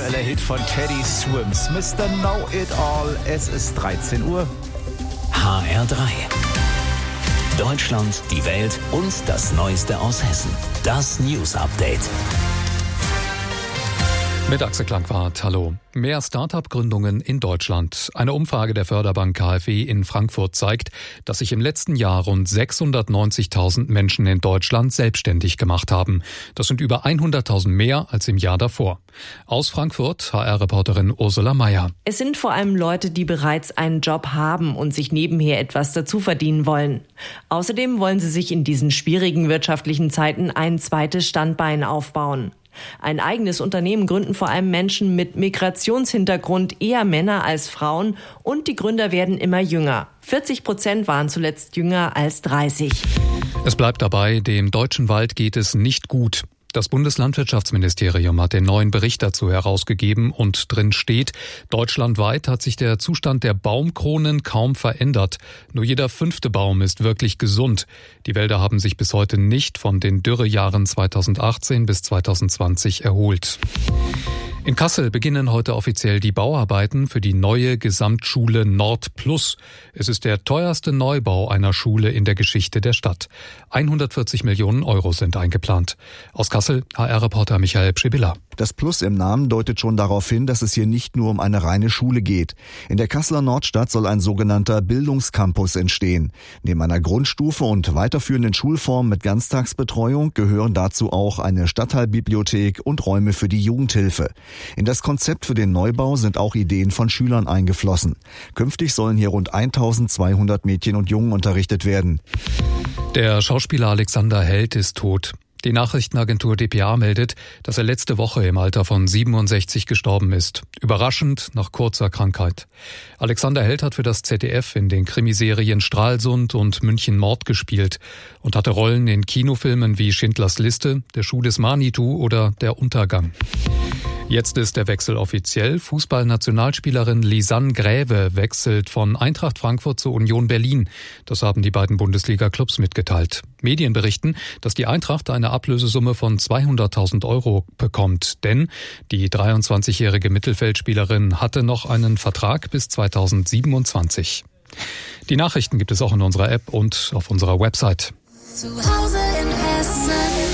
aktueller Hit von Teddy Swims, Mr. Know-It-All. Es ist 13 Uhr. HR3. Deutschland, die Welt und das Neueste aus Hessen. Das News Update. Mit Axel Klangwart, hallo. Mehr Start-up-Gründungen in Deutschland. Eine Umfrage der Förderbank KfW in Frankfurt zeigt, dass sich im letzten Jahr rund 690.000 Menschen in Deutschland selbstständig gemacht haben. Das sind über 100.000 mehr als im Jahr davor. Aus Frankfurt, HR-Reporterin Ursula Meier. Es sind vor allem Leute, die bereits einen Job haben und sich nebenher etwas dazu verdienen wollen. Außerdem wollen sie sich in diesen schwierigen wirtschaftlichen Zeiten ein zweites Standbein aufbauen. Ein eigenes Unternehmen gründen vor allem Menschen mit Migrationshintergrund, eher Männer als Frauen, und die Gründer werden immer jünger. 40% waren zuletzt jünger als 30. Es bleibt dabei, dem deutschen Wald geht es nicht gut. Das Bundeslandwirtschaftsministerium hat den neuen Bericht dazu herausgegeben und drin steht, deutschlandweit hat sich der Zustand der Baumkronen kaum verändert. Nur jeder 5. Baum ist wirklich gesund. Die Wälder haben sich bis heute nicht von den Dürrejahren 2018 bis 2020 erholt. In Kassel beginnen heute offiziell die Bauarbeiten für die neue Gesamtschule Nord Plus. Es ist der teuerste Neubau einer Schule in der Geschichte der Stadt. 140 Millionen Euro sind eingeplant. Aus Kassel, HR-Reporter Michael Pschibilla. Das Plus im Namen deutet schon darauf hin, dass es hier nicht nur um eine reine Schule geht. In der Kasseler Nordstadt soll ein sogenannter Bildungscampus entstehen. Neben einer Grundstufe und weiterführenden Schulformen mit Ganztagsbetreuung gehören dazu auch eine Stadtteilbibliothek und Räume für die Jugendhilfe. In das Konzept für den Neubau sind auch Ideen von Schülern eingeflossen. Künftig sollen hier rund 1200 Mädchen und Jungen unterrichtet werden. Der Schauspieler Alexander Held ist tot. Die Nachrichtenagentur dpa meldet, dass er letzte Woche im Alter von 67 gestorben ist. Überraschend nach kurzer Krankheit. Alexander Held hat für das ZDF in den Krimiserien Stralsund und München Mord gespielt und hatte Rollen in Kinofilmen wie Schindlers Liste, Der Schuh des Manitou oder Der Untergang. Jetzt ist der Wechsel offiziell. Fußballnationalspielerin Lisanne Gräve wechselt von Eintracht Frankfurt zur Union Berlin. Das haben die beiden Bundesliga-Clubs mitgeteilt. Medien berichten, dass die Eintracht eine Ablösesumme von 200.000 Euro bekommt. Denn die 23-jährige Mittelfeldspielerin hatte noch einen Vertrag bis 2027. Die Nachrichten gibt es auch in unserer App und auf unserer Website. Zu Hause in Hessen.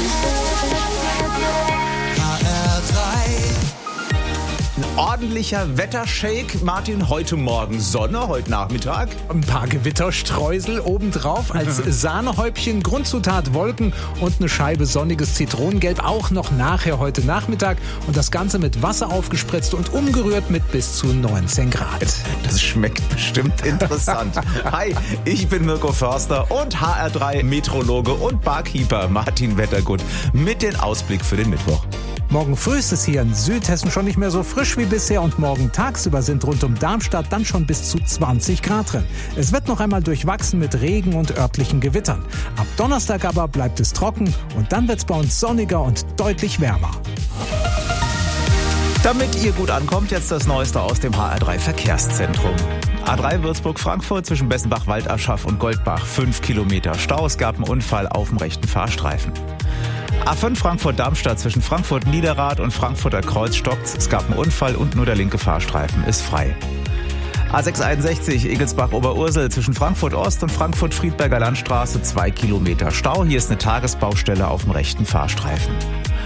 Ordentlicher Wettershake. Martin, heute Morgen Sonne, heute Nachmittag. Ein paar Gewitterstreusel obendrauf als Sahnehäubchen, Grundzutat Wolken und eine Scheibe sonniges Zitronengelb. Auch noch nachher heute Nachmittag. Und das Ganze mit Wasser aufgespritzt und umgerührt mit bis zu 19 Grad. Das schmeckt bestimmt interessant. Hi, ich bin Mirko Förster und HR3 Meteorologe und Barkeeper Martin Wettergut mit dem Ausblick für den Mittwoch. Morgen früh ist es hier in Südhessen schon nicht mehr so frisch wie bisher und morgen tagsüber sind rund um Darmstadt dann schon bis zu 20 Grad drin. Es wird noch einmal durchwachsen mit Regen und örtlichen Gewittern. Ab Donnerstag aber bleibt es trocken und dann wird es bei uns sonniger und deutlich wärmer. Damit ihr gut ankommt, jetzt das Neueste aus dem HR3 Verkehrszentrum. A3 Würzburg-Frankfurt zwischen Bessenbach, Waldaschaf und Goldbach. 5 Kilometer Stau, es gab einen Unfall auf dem rechten Fahrstreifen. A5 Frankfurt-Darmstadt zwischen Frankfurt-Niederrad und Frankfurter Kreuz stockt. Es gab einen Unfall und nur der linke Fahrstreifen ist frei. A661 Egelsbach-Oberursel zwischen Frankfurt-Ost und Frankfurt-Friedberger Landstraße 2 Kilometer Stau. Hier ist eine Tagesbaustelle auf dem rechten Fahrstreifen.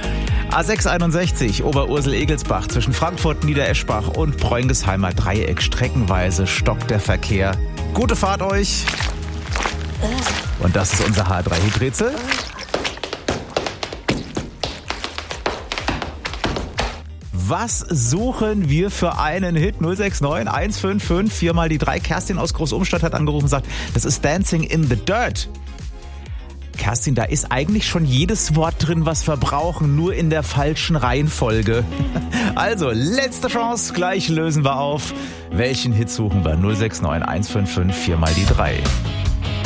A661 Oberursel-Egelsbach zwischen Frankfurt-Niedereschbach und Preungesheimer Dreieck. Streckenweise stockt der Verkehr. Gute Fahrt euch! Und das ist unser HR3-Hiträtsel. Was suchen wir für einen Hit? 069 155 4 mal die 3. Kerstin aus Großumstadt hat angerufen und sagt, das ist Dancing in the Dirt. Kerstin, da ist eigentlich schon jedes Wort drin, was wir brauchen, nur in der falschen Reihenfolge. Also, letzte Chance, gleich lösen wir auf. Welchen Hit suchen wir? 069 155 4 mal die 3.